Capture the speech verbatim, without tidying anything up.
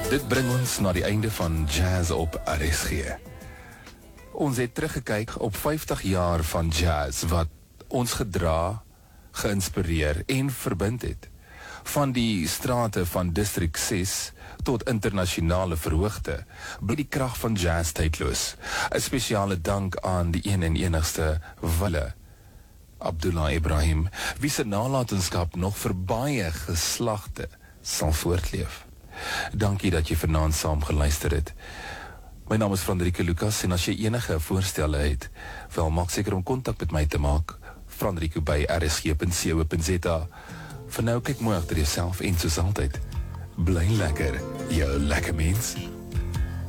Dit bring ons na die einde van Jazz op R S G. Ons het teruggekyk op vyftig jaar van jazz wat ons gedra, geïnspireer en verbind het. Van die strate van District ses tot internasionale verhoogte, bly die krag van jazz tydloos. 'n Spesiale dank aan die een en enigste Wille, Abdullah Ibrahim, wie se nalatenskap nog vir baie geslagte sal voortleef. Dankie dat jy vanaand saam geluister het. My naam is Frandrike Lucas en as jy enige voorstelle het, wel maak seker om kontak met my te maak. Frandrike by r s g punt co punt z a. Vir nou kyk mooi agter jouself en soos altyd, bly lekker, jou lekker mens.